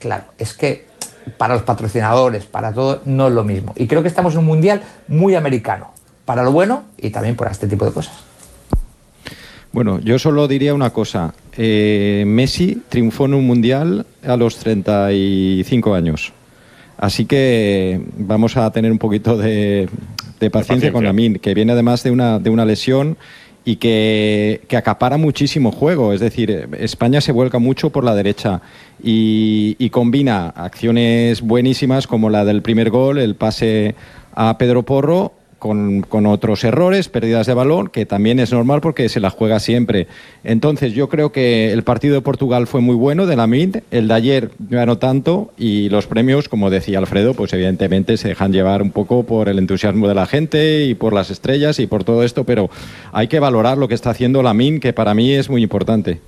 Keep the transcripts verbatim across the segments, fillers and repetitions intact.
claro, es que para los patrocinadores, para todo, no es lo mismo. Y creo que estamos en un mundial muy americano, para lo bueno y también para este tipo de cosas. Bueno, yo solo diría una cosa. Eh, Messi triunfó en un mundial a los treinta y cinco años. Así que vamos a tener un poquito de, de paciencia con Lamine, que viene además de una, de una lesión y que, que acapara muchísimo juego. Es decir, España se vuelca mucho por la derecha y, y combina acciones buenísimas como la del primer gol, el pase a Pedro Porro, Con, con otros errores, pérdidas de balón, que también es normal porque se la juega siempre. Entonces yo creo que el partido de Portugal fue muy bueno de Lamine, el de ayer ya no tanto, y los premios, como decía Alfredo, pues evidentemente se dejan llevar un poco por el entusiasmo de la gente y por las estrellas y por todo esto, pero hay que valorar lo que está haciendo Lamine, que para mí es muy importante.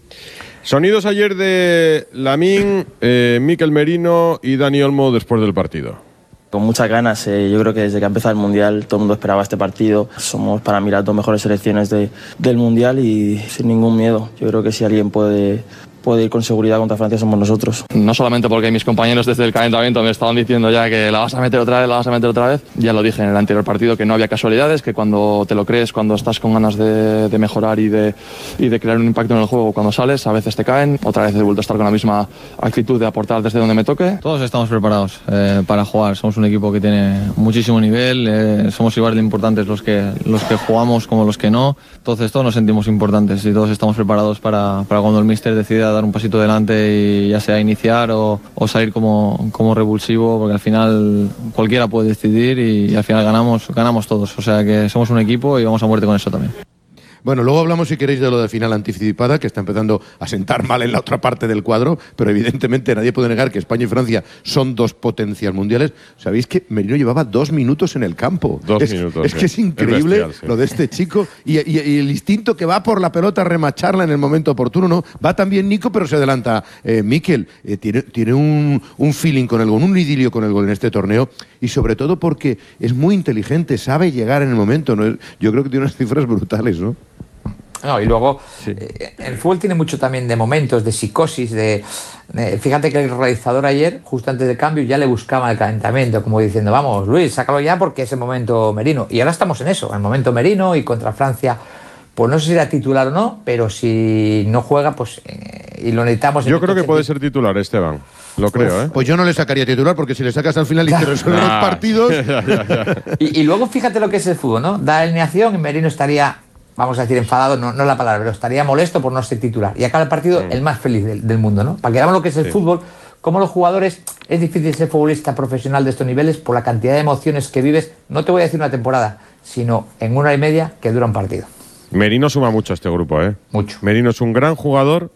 Sonidos ayer de Lamine, eh, Mikel Merino y Dani Olmo después del partido. Con muchas ganas, eh, yo creo que desde que ha empezado el Mundial todo el mundo esperaba este partido. Somos para mí las dos mejores selecciones de, del Mundial y sin ningún miedo. Yo creo que si alguien puede, puede ir con seguridad contra Francia somos nosotros. No solamente porque mis compañeros desde el calentamiento me estaban diciendo ya que la vas a meter otra vez, la vas a meter otra vez. Ya lo dije en el anterior partido que no había casualidades, que cuando te lo crees, cuando estás con ganas de, de mejorar y de, y de crear un impacto en el juego, cuando sales, a veces te caen. Otra vez he vuelto a estar con la misma actitud de aportar desde donde me toque. Todos estamos preparados eh, para jugar. Somos un equipo que tiene muchísimo nivel. Eh, somos igual de importantes los que, los que jugamos como los que no. Entonces todos nos sentimos importantes y todos estamos preparados para, para cuando el míster decida dar un pasito adelante y ya sea iniciar o, o salir como, como revulsivo, porque al final cualquiera puede decidir y, y al final ganamos, ganamos todos. O sea que somos un equipo y vamos a muerte con eso también. Bueno, luego hablamos, si queréis, de lo de final anticipada, que está empezando a sentar mal en la otra parte del cuadro, pero evidentemente nadie puede negar que España y Francia son dos potencias mundiales. ¿Sabéis que Merino llevaba dos minutos en el campo? Dos es, minutos. Es que es increíble es bestial, sí. Lo de este chico y, y, y el instinto que va por la pelota a remacharla en el momento oportuno, ¿no? Va también Nico, pero se adelanta eh, Mikel. Eh, tiene tiene un, un feeling con el gol, un idilio con el gol en este torneo y sobre todo porque es muy inteligente, sabe llegar en el momento, ¿no? Yo creo que tiene unas cifras brutales, ¿no? No, y luego sí. eh, el fútbol tiene mucho también de momentos, de psicosis, de, de fíjate que el realizador ayer, justo antes del cambio, ya le buscaba el calentamiento, como diciendo, vamos, Luis, sácalo ya porque es el momento Merino. Y ahora estamos en eso, el momento Merino y contra Francia, pues no sé si era titular o no, pero si no juega, pues eh, y lo necesitamos. Yo creo que puede ser titular, Esteban. Lo pues, creo, ¿eh? Pues yo no le sacaría titular porque si le sacas al final y te resuelve los partidos. Ya, ya, ya. Y, y luego fíjate lo que es el fútbol, ¿no? Da alineación y Merino estaría, vamos a decir, enfadado, no, no es la palabra, pero estaría molesto por no ser titular. Y acaba el partido mm. el más feliz del, del mundo, ¿no? Para que veamos lo que es el sí. fútbol, como los jugadores, es difícil ser futbolista profesional de estos niveles por la cantidad de emociones que vives, no te voy a decir una temporada, sino en una hora y media que dura un partido. Merino suma mucho a este grupo, ¿eh? Mucho. Merino es un gran jugador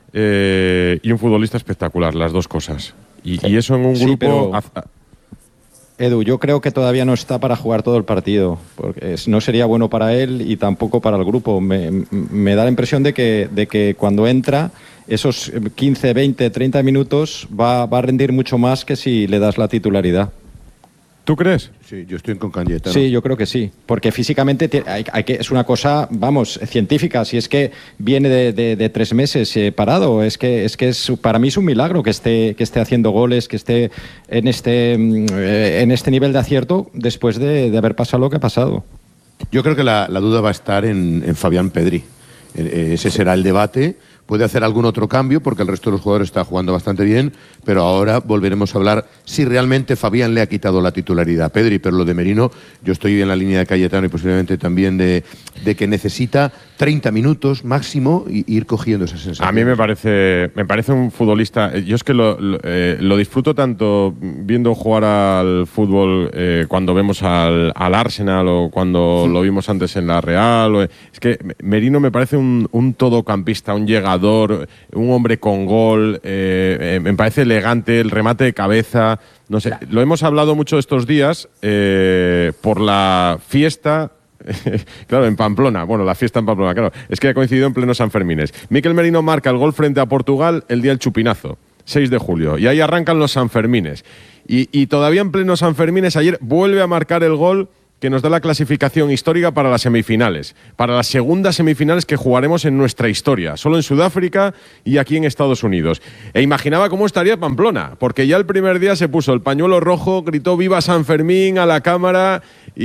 eh, y un futbolista espectacular, las dos cosas. Y, sí. y eso en un sí, grupo... Pero... Edu, yo creo que todavía no está para jugar todo el partido, porque no sería bueno para él y tampoco para el grupo. Me, me da la impresión de que, de que cuando entra, esos quince, veinte, treinta minutos va, va a rendir mucho más que si le das la titularidad. ¿Tú crees? Sí, yo estoy con Cayetano. Sí, yo creo que sí, porque físicamente hay, hay que, es una cosa, vamos, científica. Si es que viene de, de, de tres meses eh, parado, es que es que es para mí es un milagro que esté que esté haciendo goles, que esté en este eh, en este nivel de acierto después de, de haber pasado lo que ha pasado. Yo creo que la, la duda va a estar en, en Fabián Pedri. Eh, ese será el debate. Puede hacer algún otro cambio porque el resto de los jugadores está jugando bastante bien, pero ahora volveremos a hablar si realmente Fabián le ha quitado la titularidad a Pedri, pero lo de Merino, yo estoy en la línea de Cayetano y posiblemente también de, de que necesita treinta minutos máximo y ir cogiendo esa sensación. A mí me parece, me parece un futbolista, yo es que lo, lo, eh, lo disfruto tanto viendo jugar al fútbol eh, cuando vemos al, al Arsenal o cuando sí. lo vimos antes en la Real, o, es que Merino me parece un, un todocampista, un llegador, un hombre con gol, eh, eh, me parece elegante, el remate de cabeza, no sé, lo hemos hablado mucho estos días eh, por la fiesta, claro, en Pamplona, bueno, la fiesta en Pamplona, claro, es que ha coincidido en pleno Sanfermines. Mikel Merino marca el gol frente a Portugal el día del chupinazo, seis de julio, y ahí arrancan los Sanfermines. Y, y todavía en pleno Sanfermines ayer vuelve a marcar el gol que nos da la clasificación histórica para las semifinales, para las segundas semifinales que jugaremos en nuestra historia, solo en Sudáfrica y aquí en Estados Unidos. E imaginaba cómo estaría Pamplona, porque ya el primer día se puso el pañuelo rojo, gritó viva San Fermín a la cámara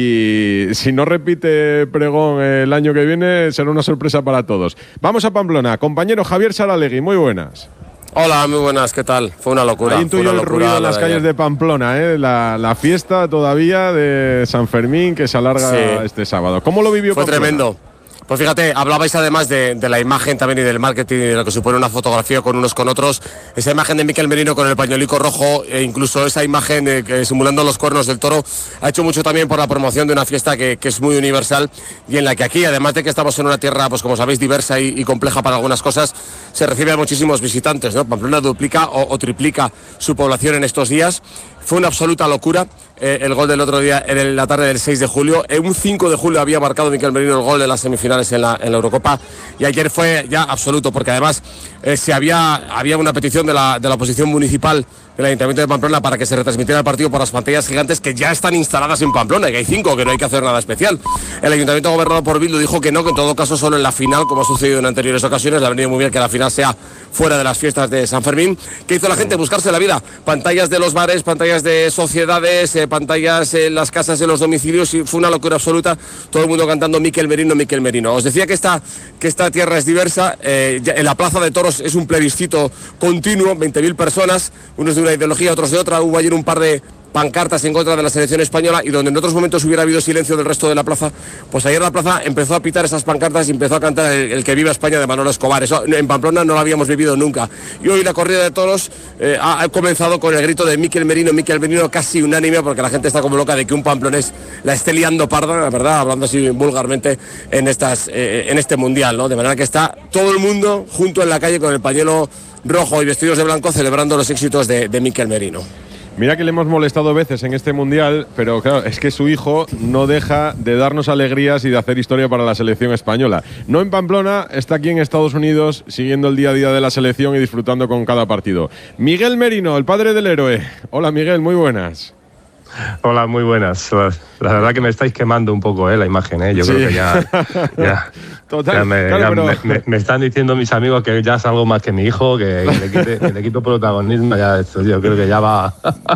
y si no repite pregón el año que viene será una sorpresa para todos. Vamos a Pamplona, compañero Javier Saralegui, muy buenas. Hola, muy buenas, ¿qué tal? Fue una locura. Ahí intuyó el ruido en las calles de Pamplona, ¿eh? la, la fiesta todavía de San Fermín que se alarga sí. este sábado. ¿Cómo lo vivió Fue Pamplona? Tremendo. Pues fíjate, hablabais además de, de la imagen también y del marketing y de lo que supone una fotografía con unos con otros. Esa imagen de Mikel Merino con el pañuelico rojo e incluso esa imagen eh, que, simulando los cuernos del toro ha hecho mucho también por la promoción de una fiesta que, que es muy universal y en la que aquí, además de que estamos en una tierra, pues como sabéis, diversa y, y compleja para algunas cosas, se recibe a muchísimos visitantes, ¿no? Pamplona duplica o, o triplica su población en estos días. Fue una absoluta locura eh, el gol del otro día en la tarde del seis de julio. En un cinco de julio había marcado Mikel Merino el gol de las semifinales en la, en la Eurocopa y ayer fue ya absoluto porque además eh, se había, había una petición de la, de la oposición municipal del Ayuntamiento de Pamplona para que se retransmitiera el partido por las pantallas gigantes que ya están instaladas en Pamplona, que hay cinco, que no hay que hacer nada especial. El Ayuntamiento gobernado por Bildu dijo que no, que en todo caso solo en la final, como ha sucedido en anteriores ocasiones, le ha venido muy bien que la final sea fuera de las fiestas de San Fermín. ¿Qué hizo la gente? Buscarse la vida. Pantallas de los bares, pantallas de sociedades, eh, pantallas en las casas, en los domicilios, y fue una locura absoluta. Todo el mundo cantando Mikel Merino, Mikel Merino. Os decía que esta, que esta tierra es diversa. Eh, en la Plaza de Toros es un plebiscito continuo, veinte mil personas, unos de una ideología, otros de otra. Hubo ayer un par de pancartas en contra de la selección española y donde en otros momentos hubiera habido silencio del resto de la plaza, pues ayer la plaza empezó a pitar esas pancartas y empezó a cantar el, el que viva España de Manolo Escobar. Eso en Pamplona no lo habíamos vivido nunca. Y hoy la corrida de toros eh, ha, ha comenzado con el grito de Mikel Merino, Mikel Merino, casi unánime, porque la gente está como loca de que un pamplonés la esté liando parda, la verdad, hablando así vulgarmente, en, estas, eh, en este mundial, ¿no? De manera que está todo el mundo junto en la calle con el pañuelo rojo y vestidos de blanco celebrando los éxitos de, de Mikel Merino. Mira que le hemos molestado veces en este Mundial, pero claro, es que su hijo no deja de darnos alegrías y de hacer historia para la selección española. No en Pamplona, está aquí en Estados Unidos siguiendo el día a día de la selección y disfrutando con cada partido. Miguel Merino, el padre del héroe. Hola Miguel, muy buenas. Hola, muy buenas. La verdad que me estáis quemando un poco eh, la imagen. Eh. Yo sí. creo que ya, ya, Total, ya, me, claro, ya pero... me, me, me están diciendo mis amigos que ya es algo más que mi hijo, que, que, le, quite, que le quito protagonismo. Ya esto, yo creo que ya va.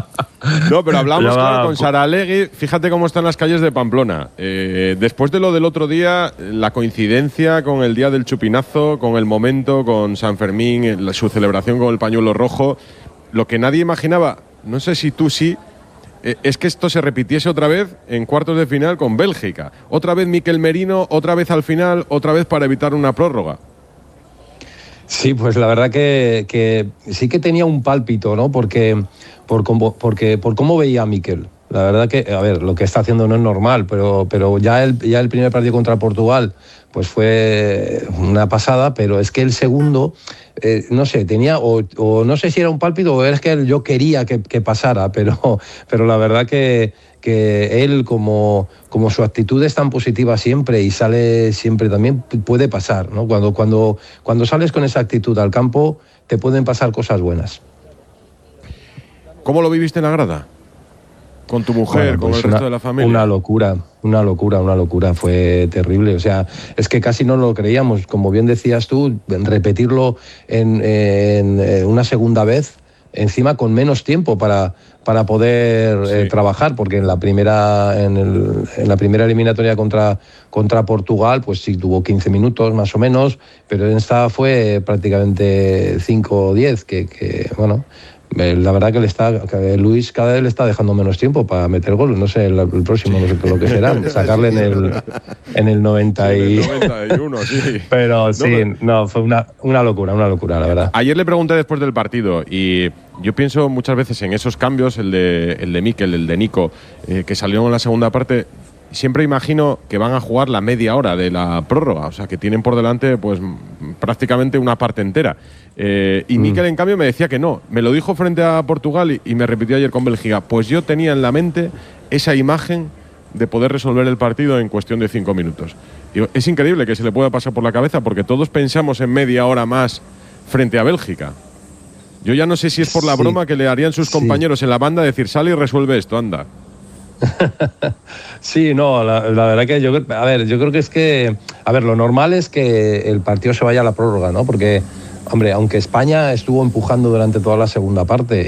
No, pero hablamos va, claro, con Saralegui. Fíjate cómo están las calles de Pamplona. Eh, después de lo del otro día, la coincidencia con el día del chupinazo, con el momento, con San Fermín, su celebración con el pañuelo rojo, lo que nadie imaginaba, no sé si tú sí, es que esto se repitiese otra vez en cuartos de final con Bélgica. Otra vez Mikel Merino, otra vez al final, otra vez para evitar una prórroga. Sí, pues la verdad que, que sí que tenía un pálpito, ¿no? Porque por, porque, por cómo veía a Mikel. La verdad que, a ver, lo que está haciendo no es normal, pero, pero ya, el, ya el primer partido contra Portugal pues fue una pasada, pero es que el segundo, eh, no sé, tenía, o, o no sé si era un pálpito o es que yo quería que, que pasara, pero, pero la verdad que, que él, como, como su actitud es tan positiva siempre y sale siempre también, puede pasar, ¿no? Cuando, cuando, cuando sales con esa actitud al campo, te pueden pasar cosas buenas. ¿Cómo lo viviste en la grada? Con tu mujer, bueno, pues con el una, resto de la familia. Una locura, una locura, una locura. Fue terrible. O sea, es que casi no lo creíamos. Como bien decías tú, repetirlo en, en una segunda vez, encima con menos tiempo para, para poder sí. eh, trabajar, porque en la primera, en, el, en la primera eliminatoria contra, contra Portugal, pues sí tuvo quince minutos más o menos, pero en esta fue prácticamente cinco o diez, que, que bueno. La verdad que le está que Luis cada vez le está dejando menos tiempo para meter goles. No sé, el, el próximo no sé lo que será. Sacarle en el, en el noventa y uno, sí. Pero sí, no, no fue una, una locura, una locura, la verdad. Ayer le pregunté después del partido y yo pienso muchas veces en esos cambios, el de, el de Mikel, el de Nico, eh, que salió en la segunda parte. Siempre imagino que van a jugar la media hora de la prórroga, o sea, que tienen por delante pues prácticamente una parte entera. Eh, y mm. Mikel, en cambio, me decía que no. Me lo dijo frente a Portugal y, y me repitió ayer con Bélgica. Pues yo tenía en la mente esa imagen de poder resolver el partido en cuestión de cinco minutos. Y es increíble que se le pueda pasar por la cabeza porque todos pensamos en media hora más frente a Bélgica. Yo ya no sé si es por la sí. broma que le harían sus compañeros sí. en la banda, decir, sale y resuelve esto, anda. Sí, no, la, la verdad que yo, a ver, yo creo que es que, a ver, lo normal es que el partido se vaya a la prórroga, ¿no? Porque, hombre, aunque España estuvo empujando durante toda la segunda parte